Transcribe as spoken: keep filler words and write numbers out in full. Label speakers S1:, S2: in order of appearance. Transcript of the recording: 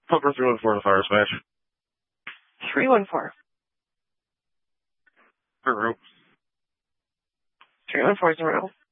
S1: Number three one four, the fire smash.
S2: three one four.
S1: Room.
S2: three one four zero.